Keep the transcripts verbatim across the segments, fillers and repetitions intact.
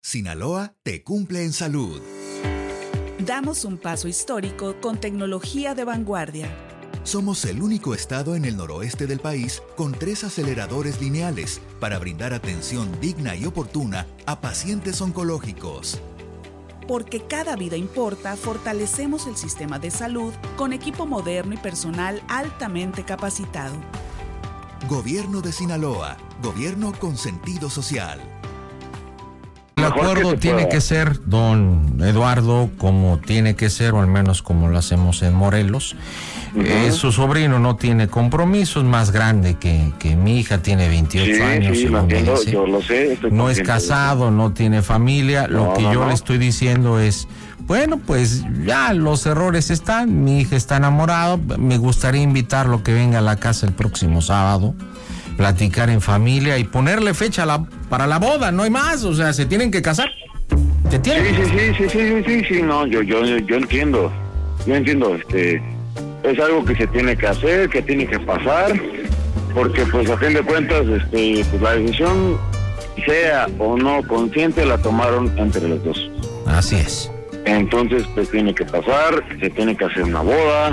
Sinaloa te cumple en salud. Damos un paso histórico con tecnología de vanguardia. Somos el único estado en el noroeste del país con tres aceleradores lineales para brindar atención digna y oportuna a pacientes oncológicos. Porque cada vida importa, fortalecemos el sistema de salud con equipo moderno y personal altamente capacitado. Gobierno de Sinaloa, gobierno con sentido social. El acuerdo tiene que ser, don Eduardo, como tiene que ser, o al menos como lo hacemos en Morelos. Uh-huh. Eh, su sobrino no tiene compromisos, más grande que, que mi hija, tiene veintiocho sí, años. Sí, lo entiendo, yo lo sé. No es casado, no tiene familia. No, lo que no, yo no. le estoy diciendo es, bueno, pues ya los errores están, mi hija está enamorada, me gustaría invitarlo que venga a la casa el próximo sábado, platicar en familia y ponerle fecha a la, para la boda, no hay más, o sea, se tienen que casar. ¿Se tienen? Sí, sí, sí, sí, sí, sí, sí, no, yo, yo, yo entiendo, yo entiendo, este, es algo que se tiene que hacer, que tiene que pasar, porque pues a fin de cuentas, este, pues la decisión, sea o no consciente, la tomaron entre los dos. Así es. Entonces, pues tiene que pasar, se tiene que hacer una boda,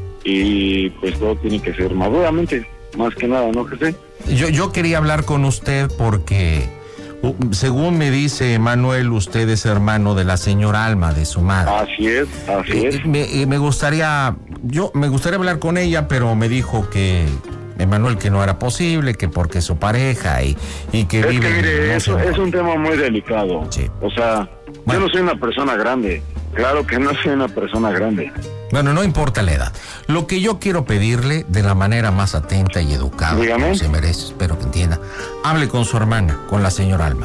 y pues todo tiene que ser maduramente, más que nada, ¿no, José? Yo, yo quería hablar con usted porque, uh, según me dice Manuel, usted es hermano de la señora Alma, de su madre. Así es, así eh, es. Me, me gustaría, yo me gustaría hablar con ella, pero me dijo que, Manuel, que no era posible, que porque es su pareja y, y que es vive... Que mire, no eso, es un tema muy delicado. Sí. O sea, bueno, yo no soy una persona grande. Claro que no soy una persona grande. Bueno, no importa la edad. Lo que yo quiero pedirle de la manera más atenta y educada, como se merece, espero que entienda, hable con su hermana, con la señora Alma.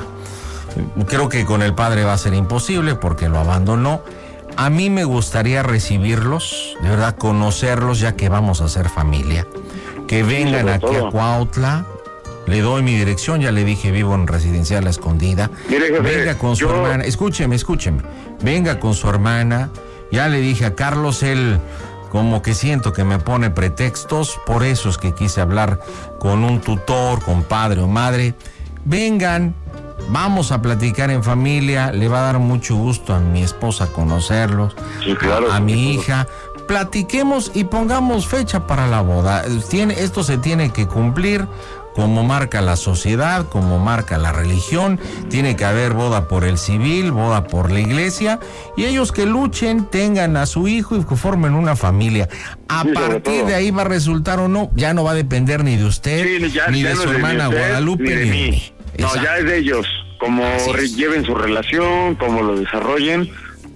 Creo que con el padre va a ser imposible porque lo abandonó. A mí me gustaría recibirlos, de verdad, conocerlos, ya que vamos a ser familia. Que vengan aquí todo. a Cuautla. Le doy mi dirección, ya le dije, vivo en Residencial La Escondida. Mire, jefe, venga con su yo... hermana, escúcheme, escúcheme. Venga con su hermana. Ya le dije a Carlos, él como que siento que me pone pretextos, por eso es que quise hablar con un tutor, con padre o madre. Vengan, vamos a platicar en familia, le va a dar mucho gusto a mi esposa conocerlos, sí, claro, a, a sí, mi claro. hija. Platiquemos y pongamos fecha para la boda. Tiene, esto se tiene que cumplir como marca la sociedad, como marca la religión. Tiene que haber boda por el civil, boda por la iglesia, y ellos que luchen, tengan a su hijo y que formen una familia. A sí, partir de ahí va a resultar o no, ya no va a depender ni de usted, sí, ya, ni ya de no su de hermana usted, Guadalupe, ni de ni mí. de mí. No, Exacto. ya es de ellos, como re- lleven su relación, como lo desarrollen,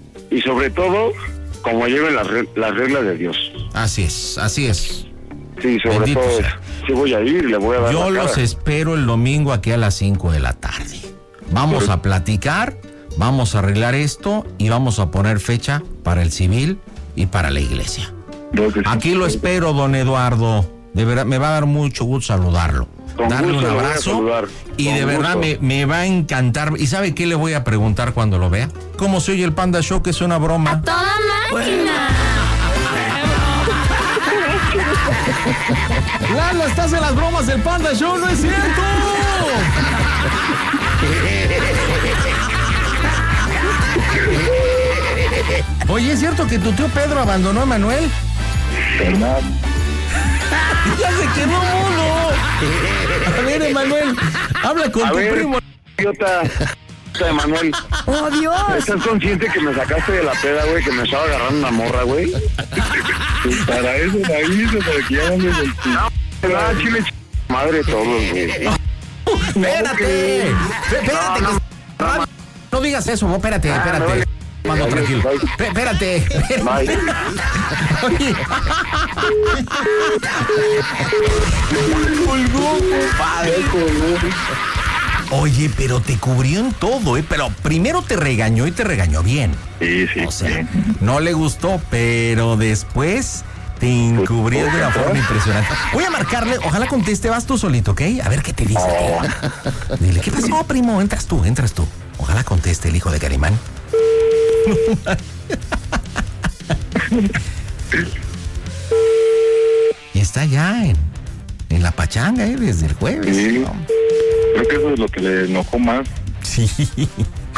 y sobre todo, como lleven las, re- las reglas de Dios. Así es, así es. Sí, sobre Bendito todo, sea. sí voy a ir, le voy a dar Yo la los cara. espero el domingo aquí a las cinco de la tarde. Vamos Pero... a platicar, vamos a arreglar esto y vamos a poner fecha para el civil y para la iglesia. Aquí lo espero, don Eduardo. De verdad, me va a dar mucho gusto saludarlo. Con darle gusto un abrazo y Con de verdad me, me va a encantar. ¿Y sabe qué le voy a preguntar cuando lo vea? ¿Cómo se oye el Panda Show? Que es una broma. ¡A toda máquina! Lalo, estás en las bromas del Panda Show, ¿no es cierto? Oye, ¿es cierto que tu tío Pedro abandonó a Manuel? ¿Verdad? ¡Ya se quedó mudo! A ver, Emanuel, habla con a tu ver, primo. Idiota, Emanuel. ¡Oh, Dios! ¿Estás consciente que me sacaste de la peda, güey? Que me estaba agarrando una morra, güey. Pues para eso la hice, para que ya no me... No, nada, chile, ch... madre todos, güey. Espérate, espérate. No, no, que... no, no digas eso, no, espérate, espérate. Ah, no, Mando, no, tranquilo. no, P- espérate. Bye. Oye. Colgó, compadre. Oye, pero te cubrió en todo, ¿eh? Pero primero te regañó y te regañó bien. Sí, sí. O sea, no le gustó, pero después te encubrió de una forma impresionante. Voy a marcarle, ojalá conteste, vas tú solito, ¿ok? A ver qué te dice. Oh. Dile, ¿qué pasó, primo? Entras tú, entras tú. Ojalá conteste el hijo de Calimán. Y está ya en, en la pachanga, ¿eh? Desde el jueves. Sí. Creo que eso es lo que le enojó más. Sí.